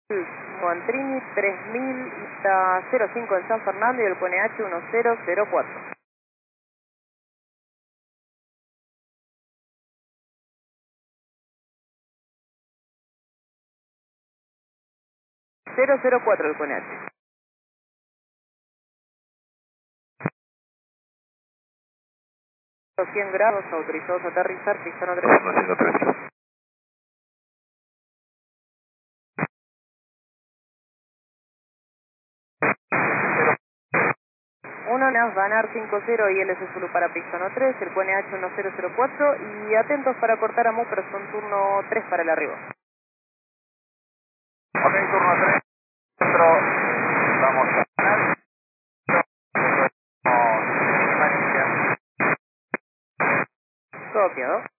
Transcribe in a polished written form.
Juan Trini 3000, ITA 05 en San Fernando y el QNH 1004. 004 el QNH. 100 grados, autorizados a aterrizar, pistón 3. Haciendo 3. 1 NAS Banar 50 y LS Zulu para pistón 3, el QNH 1004 y atentos para cortar a Mopers con turno 3 para el arribo. Ok, turno 3. Vamos a ganar. Copiado.